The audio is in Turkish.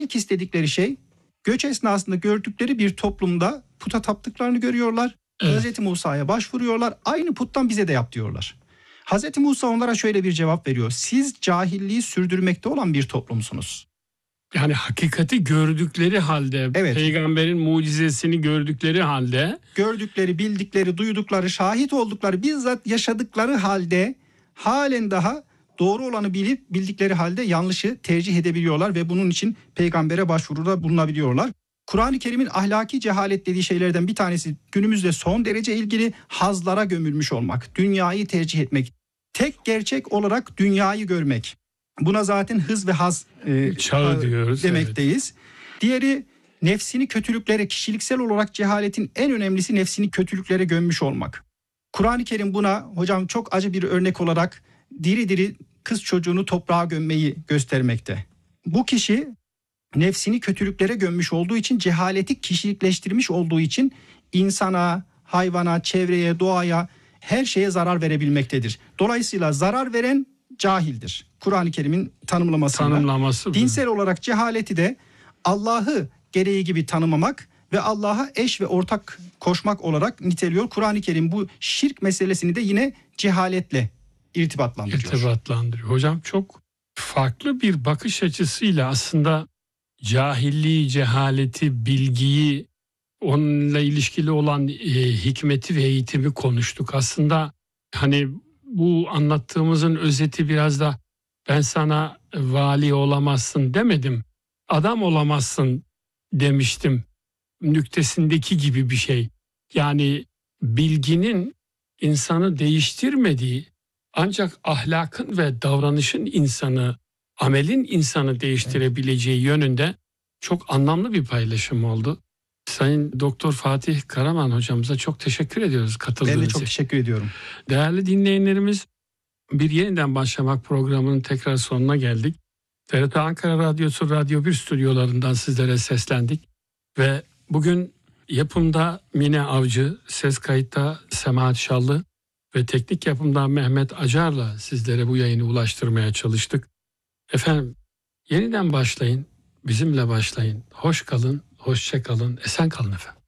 İlk istedikleri şey, göç esnasında gördükleri bir toplumda puta taptıklarını görüyorlar. Evet. Hazreti Musa'ya başvuruyorlar. Aynı puttan bize de yap diyorlar. Hazreti Musa onlara şöyle bir cevap veriyor. Siz cahilliği sürdürmekte olan bir toplumsunuz. Yani hakikati gördükleri halde, Evet. peygamberin mucizesini gördükleri halde, Gördükleri, bildikleri, duydukları, şahit oldukları, bizzat yaşadıkları halde halen daha doğru olanı bilip bildikleri halde yanlışı tercih edebiliyorlar ve bunun için peygambere başvuruda bulunabiliyorlar. Kur'an-ı Kerim'in ahlaki cehalet dediği şeylerden bir tanesi günümüzde son derece ilgili hazlara gömülmüş olmak, dünyayı tercih etmek, tek gerçek olarak dünyayı görmek. Buna zaten hız ve haz çağı diyoruz. demekteyiz. Evet. Diğeri nefsini kötülüklere, kişiliksel olarak cehaletin en önemlisi nefsini kötülüklere gömmüş olmak. Kur'an-ı Kerim buna hocam çok acı bir örnek olarak diri diri kız çocuğunu toprağa gömmeyi göstermekte. Bu kişi nefsini kötülüklere gömmüş olduğu için, cehaleti kişilikleştirmiş olduğu için insana, hayvana, çevreye, doğaya, her şeye zarar verebilmektedir. Dolayısıyla zarar veren cahildir. Kur'an-ı Kerim'in tanımlaması. Dinsel olarak cehaleti de Allah'ı gereği gibi tanımamak ve Allah'a eş ve ortak koşmak olarak niteliyor. Kur'an-ı Kerim bu şirk meselesini de yine cehaletle irtibatlandırıyor. Hocam çok farklı bir bakış açısıyla aslında cahilliği, cehaleti, bilgiyi, onunla ilişkili olan hikmeti ve eğitimi konuştuk. Aslında hani bu anlattığımızın özeti biraz da ben sana vali olamazsın demedim, adam olamazsın demiştim nüktesindeki gibi bir şey. Yani bilginin insanı değiştirmediği, ancak ahlakın ve davranışın insanı, amelin insanı değiştirebileceği yönünde çok anlamlı bir paylaşım oldu. Sayın Doktor Fatih Karaman hocamıza çok teşekkür ediyoruz katıldığınız için. Ben de çok teşekkür ediyorum. Değerli dinleyenlerimiz, bir yeniden başlamak programının tekrar sonuna geldik. TRT Ankara Radyosu Radyo 1 stüdyolarından sizlere seslendik ve bugün yapımda Mine Avcı, ses kayıtta Semahat Şallı ve teknik yapımda Mehmet Acar'la sizlere bu yayını ulaştırmaya çalıştık. Efendim, yeniden başlayın, bizimle başlayın. Hoş kalın, hoşça kalın, esen kalın efendim.